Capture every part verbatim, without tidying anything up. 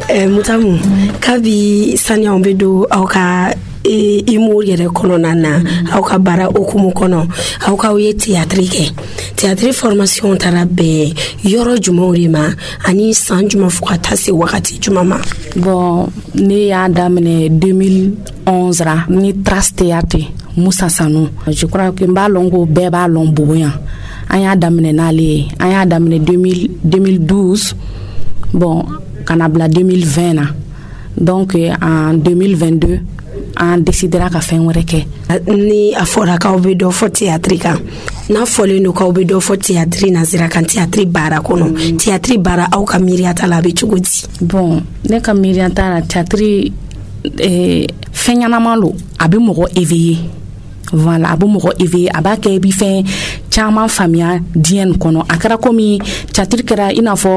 eh, Mutamu kabi sanya ombedo auka e imu yere konona na auka bara okumu kono auka uye théâtre ke théâtre formation tarabe yoro jumorima ani san juma fukata se wakati juma ma. Bon ne ya damene deux mille onze ra ni Trace Théâtre Moussa Sanou. Je crois que mbalongo beba lomboyan anya damene nale anya damene deux mille douze. Bon kanabla deux mille vingt na. Donc en deux mille vingt-deux on décidera ka fen wore ke ni afora ka obedo fo théâtre ka na fole no ka obedo fo théâtre na zira kan théâtre bara kono théâtre bara au ka miriata la be chugudi. Bon ne ka miriata na théâtre eh fenyana malo abi mogo éveillé. Voilà abi mogo éveillé abaka bi fen chama famia dien kono akara komi théâtre kera ina fo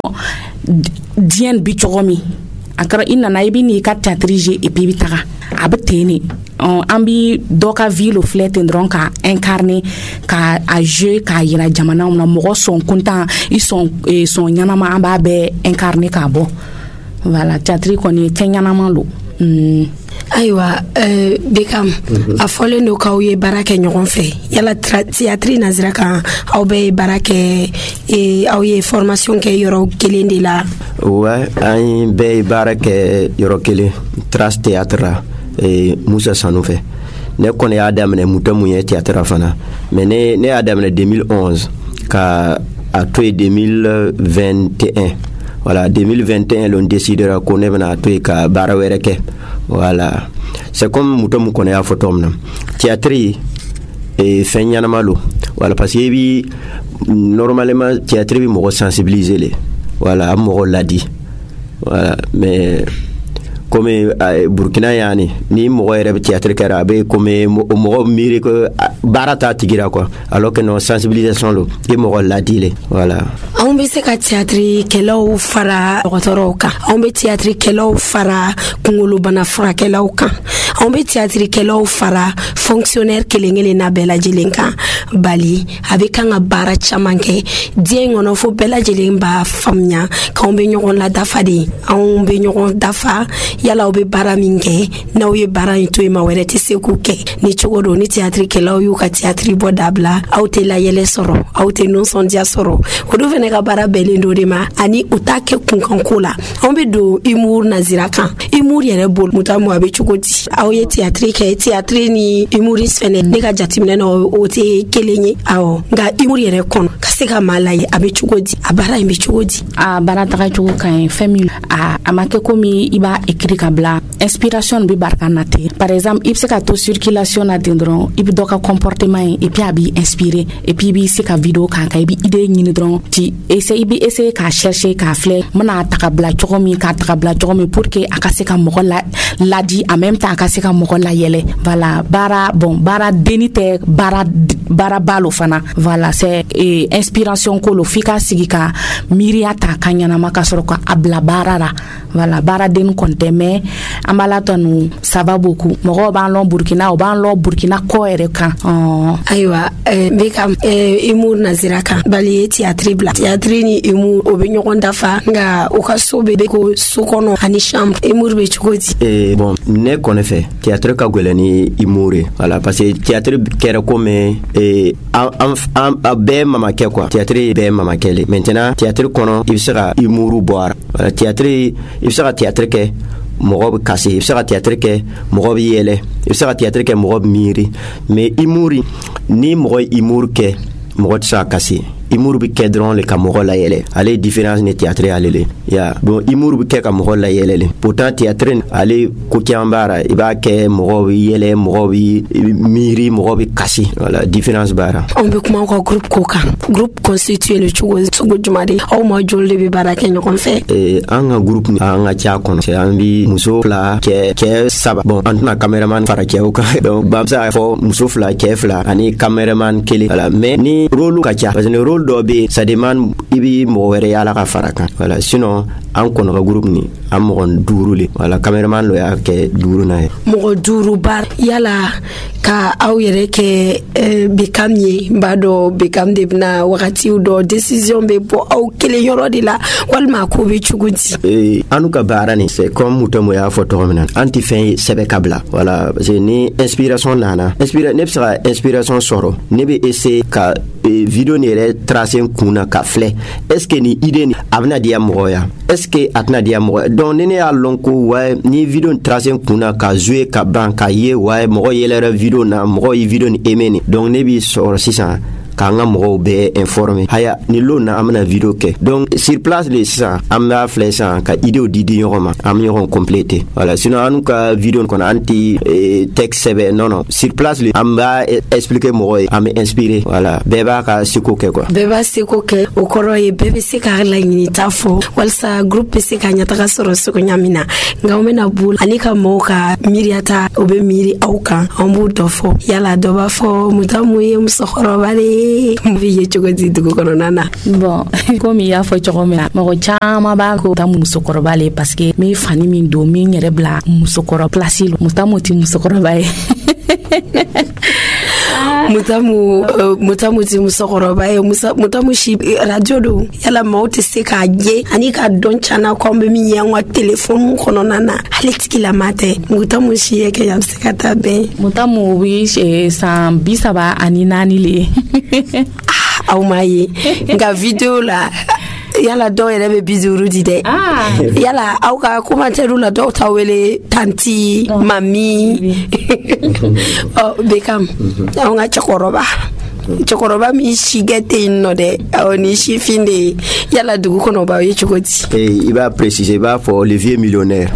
dien bi chogomi akara ina na ibi ni ka théâtre je et puis bitaka abeteni an bi dɔ ka vie lo filɛ ten dɔrɔn ka incarner ka a jouer ka yira jamana na mɔgɔ sɔn kuntan i sɔn sɔn ɲanama an b'a bɛɛ incarner ka bɔ. Voilà théâtre kɔni fɛn ɲanama lo. Mm. Ayiwa euh Bekam a fɔlen do k'aw ye baara kɛ ɲɔgɔn fɛ yala théâtre nazira kan aw bɛ baara kɛ e aw ye formation kɛ yɔrɔ kelen de la. Ouais an bɛ baara kɛ yɔrɔ kelen Trace Théâtre la e Moussa Sanou fɛ ne kɔni y'a daminɛ Mutamu ye théâtre fana mais ne ne y'a daminɛ deux mille onze ka a to deux mille vingt et un. Voilà deux mille vingt et un l'on décidera qu'on est venu à toi ka baara wɛrɛ kɛ. Voilà c'est comme Mutamu kɔni y'a fɔ cogo min na théâtre e fɛn ɲanama lo. Voilà parce que bi normalement théâtre bi mɔgɔ sensibiliser le. Voilà a mɔgɔ ladi. Voilà mais comme uh, Burkina yani ni mɔgɔ yɛrɛ bɛ théâtre kɛra a bɛ comme mɔgɔ miiri ko baara t'a tigira quoi alors que non sensibilisation lo i mɔgɔ ladi le. Voilà anw bɛ se ka théâtre kɛlaw fara dɔgɔtɔrɔw kan anw bɛ théâtre kɛlaw fara kunkolobana furakɛlaw kan anw bɛ théâtre kɛlaw fara fonctionnaire kelen-kelen na bɛɛ lajɛlen kan bali a bɛ kan ka baara caman kɛ diɲɛ kɔnɔ fo bɛɛ lajɛlen b'a faamuya k'anw bɛ ɲɔgɔn ladafa de anw bɛ ɲɔgɔn dafa yala aw bɛ baara min kɛ n'aw ye baara in to yen ma wɛrɛ tɛ se k'u kɛ ni cogo don ni théâtre kɛlaw y'u ka théâtre bɔ dabila aw tɛ layɛlɛ sɔrɔ aw tɛ nisɔndiya sɔrɔ o do fɛnɛ ka baara bɛɛlen do de ma ani u t'a kɛ kunkanko la anw bɛ don humour nazira kan humour yɛrɛ bolo Mutamu a bɛ cogo di aw ye théâtre kɛ théâtre ni humoriste fɛnɛ ne ka jateminɛ na o tɛ kelen ye awɔ nka humour yɛrɛ kɔnɔ ka se ka maa lajɛ a bɛ cogo di a baara in bɛ cogo di. A baara taga cogo ka ɲi fɛn min a a ma kɛ komi i b'a écrit ka bila inspiration bi barka na te par exemple i bɛ se ka to circulation na ten dɔrɔn i bɛ dɔ ka comportement ye et puis a b'i inspirer et puis i b'i se ka vidéo k'a kan i bɛ idée ɲini dɔrɔn ti essayer i bɛ essayer k'a chercher k'a filɛ n bɛna ta ka bila cogo min k'a ta ka bila cogo min pour que a ka se ka mɔgɔ la ladi en même temps a ka se ka mɔgɔ layɛlɛ voilà baara bon baara denni tɛ baara baara balo fana voilà c'est eh, inspiration ko lo f'i ka sigi ka miiriya ta ka ɲanama ka sɔrɔ ka a bila baara la voilà baara denni kɔni tɛ mais an b'a la tanu ça va beaucoup mɔgɔw b'an lɔn Burkina o b'an lɔn Burkina kɔ yɛrɛ kan. Ayiwa n bɛ ka humour nazira kan bali ye théâtre bila théâtre ni humour o bɛ ɲɔgɔn dafa nka o ka so bɛ ko so kɔnɔ ani chambre humour bɛ cogo di. Eh, bon ne kɔni fɛ théâtre ka gɛlɛn ni humour ye voilà parce que théâtre kɛra comme eh, an an a bɛɛ mamakɛ quoi théâtre ye bɛɛ mamakɛ le maintenant théâtre kɔnɔ i bɛ se ka humour bɔ a la voilà théâtre i bɛ se ka théâtre kɛ mɔgɔ bɛ kasi i bɛ se ka théâtre kɛ mɔgɔ bɛ yɛlɛ i bɛ se ka théâtre kɛ mɔgɔ bɛ miiri mais humour ni mɔgɔ ye humour kɛ mɔgɔ tɛ se ka kasi humour bi kɛ dɔrɔn le ka mɔgɔ layɛlɛ ale différence ni théâtre ale le ya bon humour bi kɛ ka mɔgɔ layɛlɛ le pourtant théâtre ale ko caman b'ara i b'a kɛ mɔgɔ bi yɛlɛ mɔgɔ bi miiri mɔgɔ bi kasi voilà différence b'ara. On bɛ kuma aw ka groupe ko kan groupe constitué le cogo cogo jumɛn de aw ma joli de bɛ baara kɛ ɲɔgɔn fɛ. Eh, an ka groupe an ka ca kɔnɔ an bi muso fila cɛ cɛ saba bon an tɛna cameraman fara cɛw kan donc ba bɛ se k'a fɔ muso fila cɛ fila ani cameraman kelen voilà mais ni rôle ka ca parce que rôle rôle dɔ be ça demande i bi mɔgɔ wɛrɛ yala ka fara kan voilà sinon an kɔnɔ ka groupe ni an mɔgɔ duuru le voilà cameraman lo y'a kɛ duuru na ye mɔgɔ duuru bar yala ka aw yɛrɛ kɛ eh, Bekam ye n b'a dɔn Bekam de bena wagatiw dɔ décision be bɔ aw kelen yɔrɔ de la walima ko be cogo di eh, anu ka baara ni c'est comme Mutamu y'a fɔ tɔgɔ min na an ti fɛn ye sɛbɛ ka bila voilà parce que ni inspiration nana inspira ne bɛ se ka inspiration sɔrɔ ne bɛ essayer ka eh, video ni yɛrɛ tracer kun na ka filɛ est ce que ni idée ni a bɛna diya mɔgɔ ya est ce que a tɛna diya mɔgɔ donc ni ne y'a lɔn ko ouais ni video ni tracer kun na ka jouer ka ban ka ye ouais mɔgɔ yɛlɛra video na mɔgɔ ye video ni aimer ni donc ne bi sɔrɔ sisan k'an ka mɔgɔw bɛɛ informer haya ni lo na an bɛna video kɛ donc sur place le sisan an b'a filɛ sisan ka idéw di di ɲɔgɔn ma an bɛ ɲɔgɔn compléter voilà sinon an ka video kɔnɔ an ti eh, texte sɛbɛn non non sur place le an b'a expliquer mɔgɔ ye an bɛ inspirer voilà bɛɛ b'a ka seko kɛ quoi bɛɛ b'a seko kɛ o kɔrɔ ye bɛɛ bɛ se k'a laɲinita fɔ walasa groupe bɛ se ka ɲɛtaga sɔrɔ cogoya min na nka an bɛna bolo ani ka mɔgɔw ka miiriyata o bɛ miiri aw kan an b'o dɔ fɔ yala dɔ b'a fɔ Mutamu ye musokɔrɔba de mbi ye cogo di dugu kɔnɔna na bon komi y'a fɔ cogo min na mɔgɔ caman b'a ko Mutamu musokɔrɔba le parce que min fani min don min yɛrɛ bila musokɔrɔ place lo Mutamu ti musokɔrɔba ye Mutamu uh, Mutamu ti musokɔrɔba ye Mutamu si radio do yala maaw tɛ se k'a ye ani ka dɔn cana ko an bɛ min ye an ka téléphone kɔnɔna na hali tigilama tɛ Mutamu si ye kɛ a bɛ se ka taa bɛn Mutamu bi san bi saba ani naani le aw m'a ye nka video la yala dɔw yɛrɛ bɛ bi duuru di dɛ yala aw ka commentaire la dɔw ta wele tanti mami oh Bekam aw ka cɛkɔrɔba cɛkɔrɔba min si kɛ tɛ yen nɔ dɛ awɔ ni sifin de ye yala dugu kɔnɔ b'aw ye cogo di eh, i b'a préciser i b'a fɔ le vieux millionnaire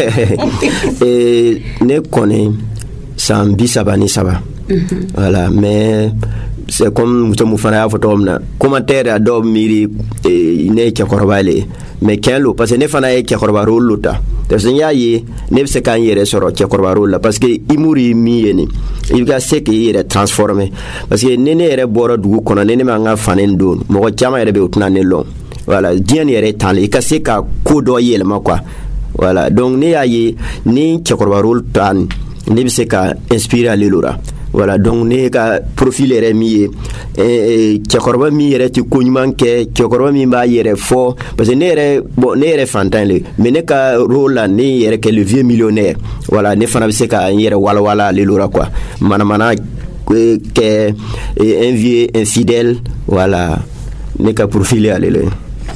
eh, ne kɔni san bi saba ni saba voilà mais c'est comme Mutamu fana y'a fɔ tɔgɔ min na commentaire a dɔw miiri ne ye cɛkɔrɔba le mais tiɲɛ lo parce que ne fana ye cɛkɔrɔba rôle lo ta parce que n y'a ye ne bɛ se k'an yɛrɛ sɔrɔ cɛkɔrɔba rôle la parce que humour ye min ye nin i bɛ ka se k'i yɛrɛ transformer parce que ni ne yɛrɛ bɔra dugu kɔnɔ ni ne ma n ka fani don mɔgɔ caman yɛrɛ bɛ o tɛna ne lɔn voilà diɲɛ ni yɛrɛ tan le i ka se ka ko dɔ yɛlɛma quoi voilà donc ne y'a ye ni cɛkɔrɔba rôle ta nin ne bɛ se ka inspirer ale la voilà donc ne ka profil yɛrɛ min ye eh, cɛkɔrɔba min yɛrɛ ti ko ɲuman kɛ cɛkɔrɔba min b'a yɛrɛ fɔ parce que ne yɛrɛ bon ne yɛrɛ fantan le mais ne ka rôle la ne yɛrɛ kɛ le vieux millionnaire voilà ne fana bɛ se ka n yɛrɛ walawala ale la quoi manamana kɛ un vieux infidèle voilà ne ka profil ale le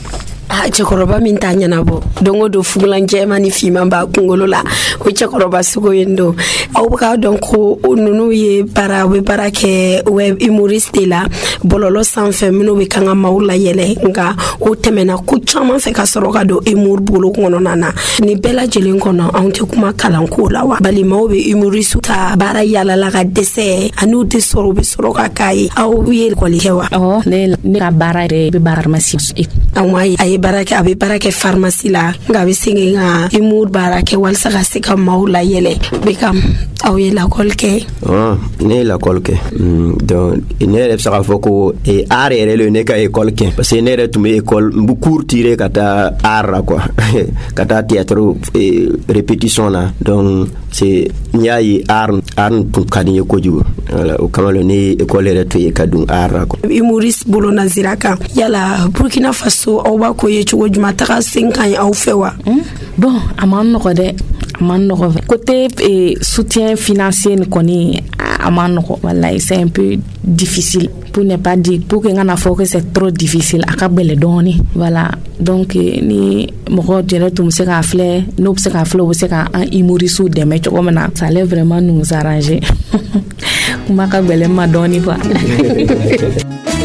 ah cɛkɔrɔba min t'a ɲɛnabɔ don o don fugulan jɛman ni fiman b'a kunkolo la o cɛkɔrɔba sugu yen don aw bɛ k'a dɔn ko ninnu ye baara u bɛ baara kɛ web humoriste de la bɔlɔlɔ sanfɛ minnu bɛ kan ka maaw layɛlɛ nka o tɛmɛna ko caman fɛ ka sɔrɔ ka don humour bolo kɔnɔna na nin bɛɛ lajɛlen kɔnɔ anw tɛ kuma kalanko la wa bali maaw bɛ humoriste ta baara yalala ka dɛsɛ ani u tɛ sɔrɔ u bɛ sɔrɔ ka k'a ye aw ye école kɛ wa awɔ ne ne ka baara yɛrɛ bɛ baara pharmacie awɔ a ye baara kɛ a bɛ baara kɛ pharmacie la nka a bɛ segin ka humour baara kɛ walasa ka se ka maaw layɛlɛ Bekam aw ye lakɔli kɛ oh ne ye lakɔli kɛ donc ne yɛrɛ bɛ se k'a fɔ ko art yɛrɛ le ne ka école kɛ parce que ne yɛrɛ tun bɛ école n bɛ cours tirer ka taa art la quoi ka taa théâtre répétition na donc c'est n y'a ye art art tun ka di n ye kojugu voilà o kama ne ye école yɛrɛ to ye ka don art la quoi humoriste bolo nazira kan yala Burkina Faso aw b'a ko ye cogo jumɛn taga sen ka ɲi aw fɛ wa bon a man nɔgɔ dɛ a man nɔgɔ côté eh, soutien financier ni kɔni a man nɔgɔ wallahi c'est un peu difficile pour ne pas dire pour que ngana fɔ que c'est trop difficile a ka gɛlɛn dɔɔni voilà donc ni mɔgɔ yɛrɛ tun bɛ se k'a filɛ n'o bɛ se k'a filɛ o bɛ se ka an humoriste dɛmɛ cogo min na ça allait vraiment nous arranger kuma ka gɛlɛn ma dɔɔni quoi